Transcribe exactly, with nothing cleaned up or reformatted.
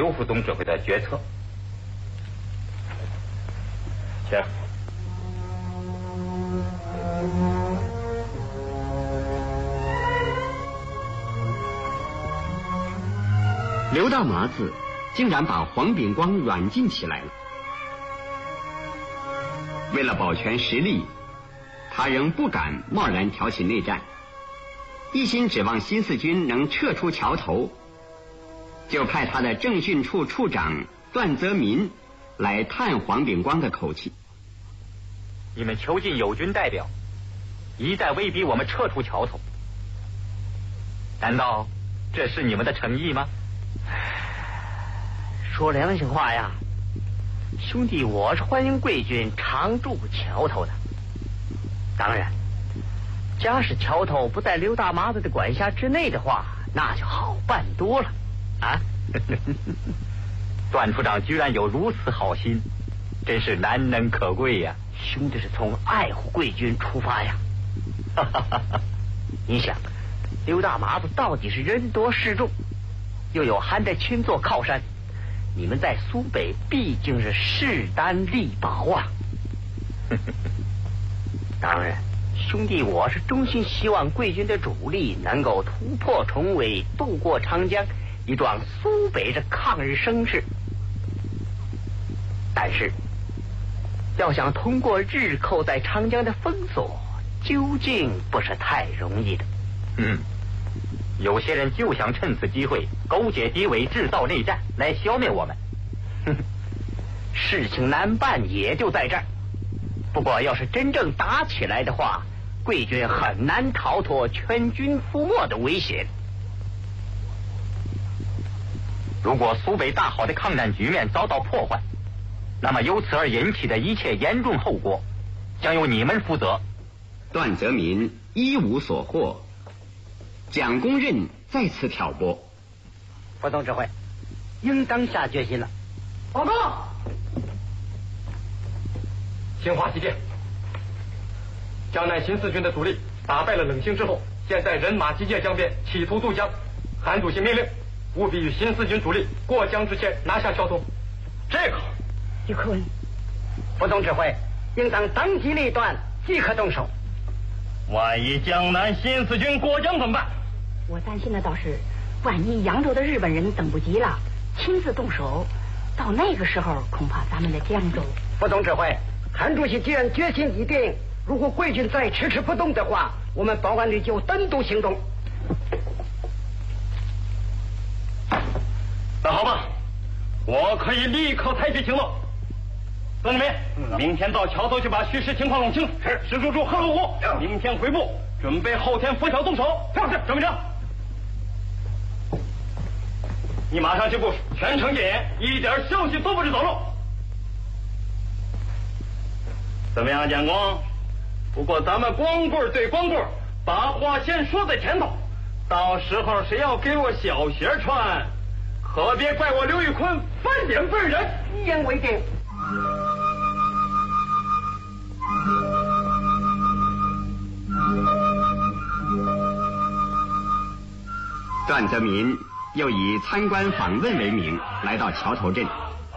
刘副总指挥的决策。请。 刘大麻子竟然把黄秉光软禁起来了。为了保全实力，他仍不敢贸然挑起内战，一心指望新四军能撤出桥头，就派他的政训处处长段泽民来探黄秉光的口气。 你们囚禁友军代表，一再威逼我们撤出桥头，难道这是你们的诚意吗？ 说良心话呀，兄弟，我是欢迎贵军常驻桥头的。当然，假使桥头不在刘大麻子的管辖之内的话，那就好办多了啊！ 段处长居然有如此好心，真是难能可贵呀！ 兄弟是从爱护贵军出发呀。你想，刘大麻子到底是人多势众，又有韩德钦做靠山，你们在苏北毕竟是势单力薄啊。当然，兄弟，我是衷心希望贵军的主力能够突破重围，渡过长江，以壮苏北的抗日声势。但是，要想通过日寇在长江的封锁，究竟不是太容易的。 嗯，有些人就想趁此机会勾结敌伪，制造内战来消灭我们。 哼，事情难办也就在这儿。不过要是真正打起来的话，贵军很难逃脱全军覆没的危险。 如果苏北大好的抗战局面遭到破坏，那么由此而引起的一切严重后果将由你们负责。 段泽民一无所获，蒋公任再次挑拨。 副总指挥，应当下决心了。报告。 新华急电，江南新四军的主力打败了冷兴之后，现在人马集结江边，企图渡江。韩主席命令，务必与新四军主力过江之前拿下桥头。这个于克文，副总指挥，应当当机立断，即刻动手。 万一江南新四军过江怎么办？ 我担心的倒是，万一扬州的日本人等不及了，亲自动手，到那个时候，恐怕咱们的江州。 副总指挥，韩主席既然决心已定，如果贵军再迟迟不动的话，我们保安旅就单独行动。 那好吧，我可以立刻采取行动。孙志明，明天到桥头去把虚实情况弄清。是。石柱柱、贺龙虎，明天回部，准备后天拂晓动手。是是，郑明章，你马上去部署，全程戒严，一点消息都不许走漏。怎么样，蒋公？不过咱们光棍对光棍，把话先说在前头，到时候谁要给我小鞋穿，可别怪我刘玉坤翻脸笨人。 一言为定。 段泽民又以参观访问为名来到桥头镇，